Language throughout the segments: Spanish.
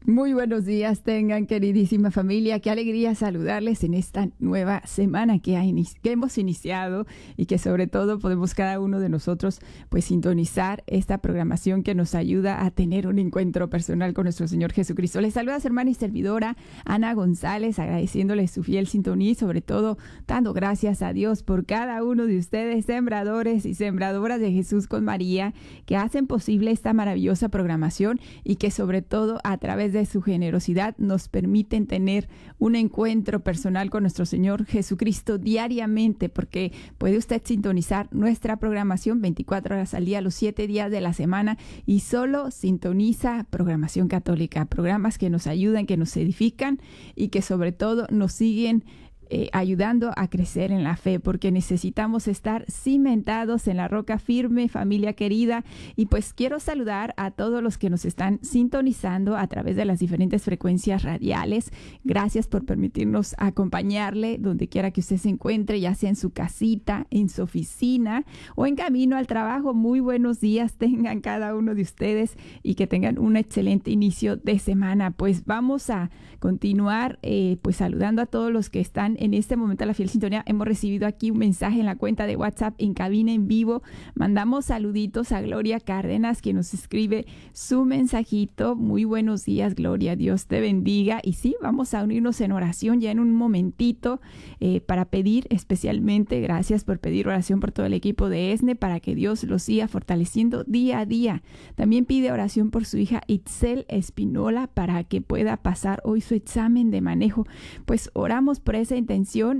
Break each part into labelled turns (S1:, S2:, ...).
S1: Muy buenos días tengan, queridísima familia. Qué alegría saludarles en esta nueva semana que hemos iniciado y que sobre todo podemos cada uno de nosotros pues sintonizar esta programación que nos ayuda a tener un encuentro personal con nuestro Señor Jesucristo. Les saluda su hermana y servidora Ana González, agradeciéndoles su fiel sintonía y sobre todo dando gracias a Dios por cada uno de ustedes, sembradores y sembradoras de Jesús con María, que hacen posible esta maravillosa programación y que sobre todo a través de su generosidad nos permiten tener un encuentro personal con nuestro Señor Jesucristo diariamente, porque puede usted sintonizar nuestra programación 24 horas al día, los 7 días de la semana, y solo sintoniza programación católica, programas que nos ayudan, que nos edifican y que sobre todo nos siguen ayudando a crecer en la fe, porque necesitamos estar cimentados en la roca firme, familia querida. Y pues quiero saludar a todos los que nos están sintonizando a través de las diferentes frecuencias radiales. Gracias por permitirnos acompañarle donde quiera que usted se encuentre, ya sea en su casita, en su oficina o en camino al trabajo. Muy buenos días tengan cada uno de ustedes y que tengan un excelente inicio de semana. Pues vamos a continuar pues saludando a todos los que están en este momento a la fiel sintonía. Hemos recibido aquí un mensaje en la cuenta de WhatsApp en cabina en vivo. Mandamos saluditos a Gloria Cárdenas, que nos escribe su mensajito. Muy buenos días, Gloria, Dios te bendiga. Y sí, vamos a unirnos en oración ya en un momentito para pedir especialmente, gracias por pedir oración por todo el equipo de ESNE, para que Dios los siga fortaleciendo día a día. También pide oración por su hija Itzel Espinola para que pueda pasar hoy su examen de manejo. Pues oramos por esa intención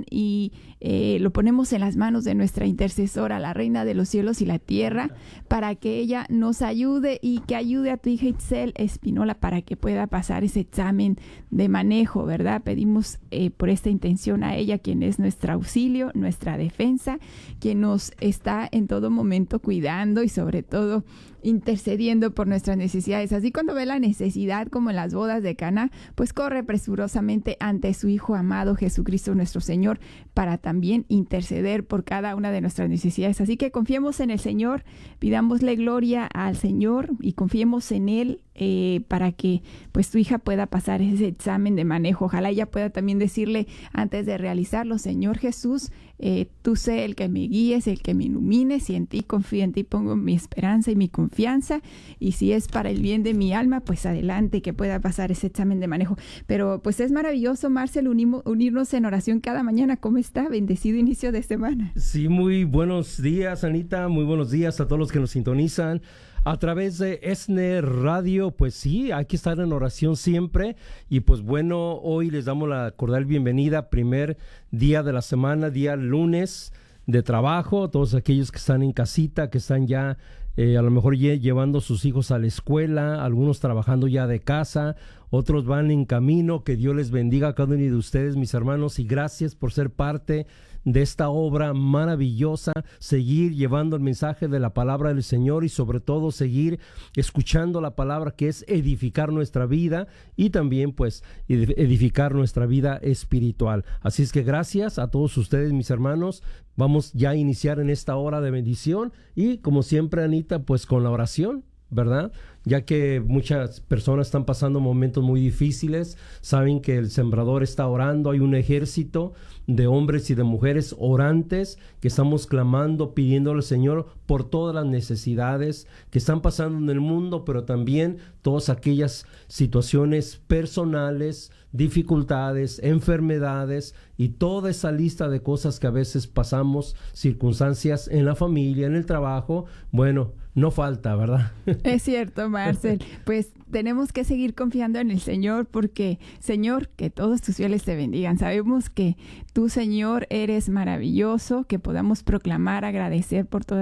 S1: y lo ponemos en las manos de nuestra intercesora, la Reina de los cielos y la tierra, para que ella nos ayude y que ayude a tu hija Itzel Espinola para que pueda pasar ese examen de manejo, ¿verdad? Pedimos por esta intención a ella, quien es nuestro auxilio, nuestra defensa, quien nos está en todo momento cuidando y sobre todo intercediendo por nuestras necesidades. Así cuando ve la necesidad, como en las bodas de Caná, pues corre presurosamente ante su Hijo amado Jesucristo nuestro Señor, para también interceder por cada una de nuestras necesidades. Así que confiemos en el Señor, pidámosle gloria al Señor y confiemos en Él para que pues tu hija pueda pasar ese examen de manejo. Ojalá ella pueda también decirle antes de realizarlo: Señor Jesús, tú sé el que me guíes, el que me ilumines, y en ti confío, en ti pongo mi esperanza y mi confianza, y si es para el bien de mi alma, pues adelante, que pueda pasar ese examen de manejo. Pero pues es maravilloso, Marcel, unirnos en oración cada mañana. ¿Cómo está? Bendecido inicio de semana.
S2: Sí, muy buenos días, Anita, muy buenos días a todos los que nos sintonizan a través de ESNE Radio. Pues sí, hay que estar en oración siempre. Y pues bueno, hoy les damos la cordial bienvenida, primer día de la semana, día lunes de trabajo. Todos aquellos que están en casita, que están ya a lo mejor llevando a sus hijos a la escuela, algunos trabajando ya de casa, otros van en camino. Que Dios les bendiga a cada uno de ustedes, mis hermanos, y gracias por ser parte de esta obra maravillosa, seguir llevando el mensaje de la palabra del Señor y sobre todo seguir escuchando la palabra, que es edificar nuestra vida y también pues edificar nuestra vida espiritual. Así es que gracias a todos ustedes, mis hermanos. Vamos ya a iniciar en esta hora de bendición y como siempre, Anita, pues con la oración, ¿verdad? Ya que muchas personas están pasando momentos muy difíciles, saben que el sembrador está orando, hay un ejército de hombres y de mujeres orantes que estamos clamando, pidiéndole al Señor por todas las necesidades que están pasando en el mundo, pero también todas aquellas situaciones personales, dificultades, enfermedades y toda esa lista de cosas que a veces pasamos, circunstancias en la familia, en el trabajo. Bueno, no falta, ¿verdad?
S1: Es cierto, Marcel. Pues tenemos que seguir confiando en el Señor, porque, Señor, que todos tus fieles te bendigan. Sabemos que tú, Señor, eres maravilloso, que podamos proclamar, agradecer por toda